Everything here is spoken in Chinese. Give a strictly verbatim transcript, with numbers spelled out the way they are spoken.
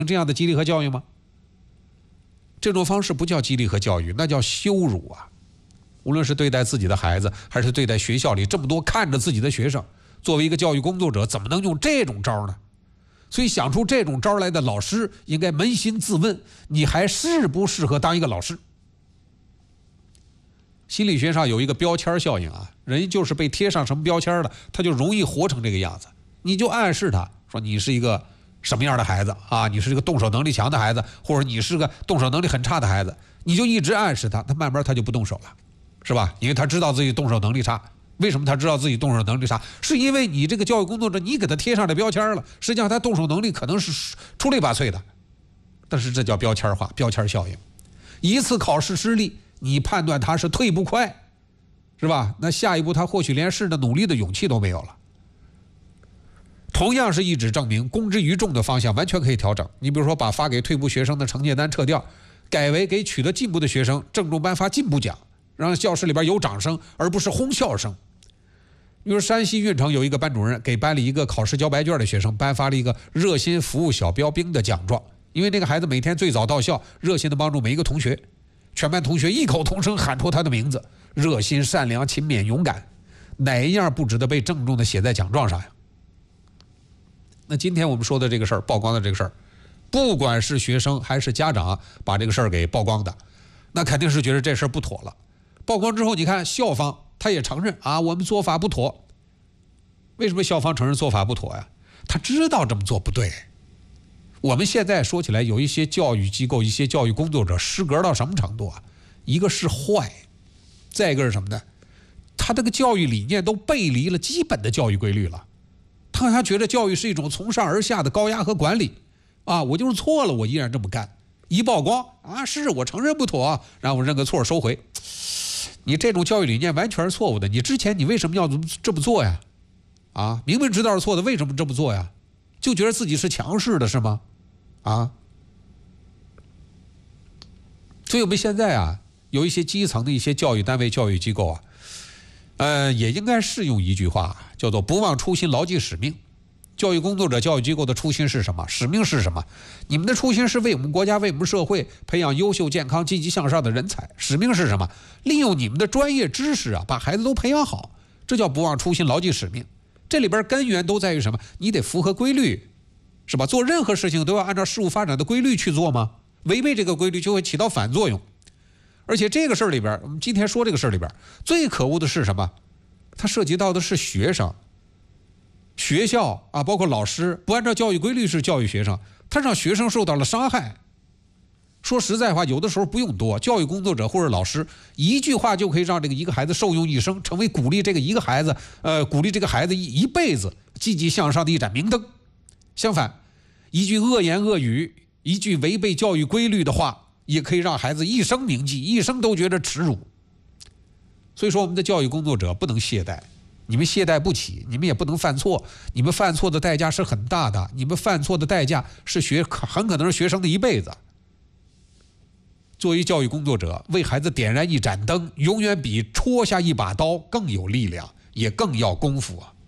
这样的激励和教育吗？这种方式不叫激励和教育，那叫羞辱啊！无论是对待自己的孩子，还是对待学校里这么多看着自己的学生，作为一个教育工作者，怎么能用这种招呢？所以想出这种招来的老师，应该扪心自问：你还适不适合当一个老师？心理学上有一个标签效应啊，人就是被贴上什么标签了，他就容易活成这个样子。你就暗示他说你是一个什么样的孩子啊？你是一个动手能力强的孩子，或者你是个动手能力很差的孩子，你就一直暗示他，他慢慢他就不动手了，是吧？因为他知道自己动手能力差。为什么他知道自己动手能力差？是因为你这个教育工作者，你给他贴上这标签了。实际上他动手能力可能是出类拔萃的，但是这叫标签化、标签效应。一次考试失利，你判断他是退步快，是吧？那下一步他或许连试着努力的勇气都没有了。同样是一纸证明，公之于众的方向完全可以调整。你比如说，把发给退步学生的惩戒单撤掉，改为给取得进步的学生郑重颁发进步奖，让教室里边有掌声，而不是哄笑声。比如山西运城有一个班主任给班里一个考试交白卷的学生颁发了一个热心服务小标兵的奖状，因为那个孩子每天最早到校，热心的帮助每一个同学，全班同学异口同声喊出他的名字：热心、善良、勤勉、勇敢。哪一样不值得被郑重的写在奖状上呀？那今天我们说的这个事儿，曝光的这个事儿，不管是学生还是家长把这个事儿给曝光的，那肯定是觉得这事儿不妥了。曝光之后，你看校方他也承认啊，我们做法不妥。为什么校方承认做法不妥呀？他知道这么做不对。我们现在说起来，有一些教育机构、一些教育工作者失格到什么程度啊？一个是坏，再一个是什么呢？他这个教育理念都背离了基本的教育规律了。他还觉得教育是一种从上而下的高压和管理啊！我就是错了，我依然这么干。一曝光啊，是我承认不妥啊，然后我认个错收回。你这种教育理念完全是错误的。你之前你为什么要这么做呀？啊，明明知道是错的，为什么这么做呀？就觉得自己是强势的是吗？啊，所以我们现在啊，有一些基层的一些教育单位、教育机构啊，呃，也应该适用一句话，叫做不忘初心，牢记使命。教育工作者、教育机构的初心是什么？使命是什么？你们的初心是为我们国家、为我们社会培养优秀、健康、积极向上的人才。使命是什么？利用你们的专业知识啊，把孩子都培养好。这叫不忘初心，牢记使命。这里边根源都在于什么？你得符合规律，是吧？做任何事情都要按照事物发展的规律去做吗？违背这个规律就会起到反作用。而且这个事儿里边，我们今天说这个事儿里边，最可恶的是什么？它涉及到的是学生。学校啊，包括老师不按照教育规律是教育学生，他让学生受到了伤害。说实在话，有的时候不用多，教育工作者或者老师一句话就可以让这个一个孩子受用一生，成为鼓励这个一个孩子，呃，鼓励这个孩子一一辈子积极向上的一盏明灯。相反，一句恶言恶语，一句违背教育规律的话，也可以让孩子一生铭记，一生都觉得耻辱。所以说，我们的教育工作者不能懈怠。你们懈怠不起，你们也不能犯错，你们犯错的代价是很大的，你们犯错的代价是学很可能是学生的一辈子。作为教育工作者，为孩子点燃一盏灯，永远比戳下一把刀更有力量，也更要功夫啊。